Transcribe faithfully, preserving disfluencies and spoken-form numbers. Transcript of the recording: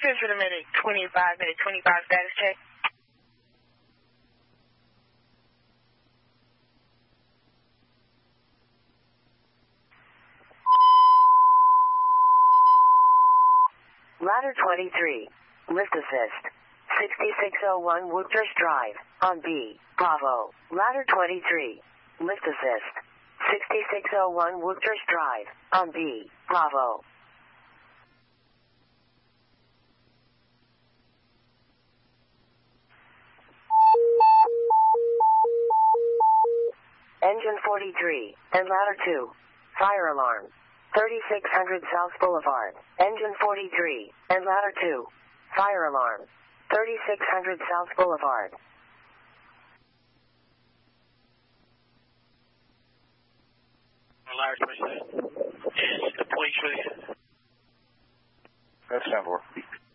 Central to minute twenty-five, minute twenty-five status check. Ladder twenty-three, lift assist. sixty-six oh one Woodthurst Drive, on B, Bravo. Ladder twenty-three, lift assist. sixty-six oh one Woodthurst Drive, on B, Bravo. Engine forty-three, and ladder two. Fire alarm. thirty-six hundred South Boulevard. Engine forty-three, and ladder two. Fire alarm. thirty-six hundred South Boulevard. Ladder twenty-seven. Is the police with you? That's ten four.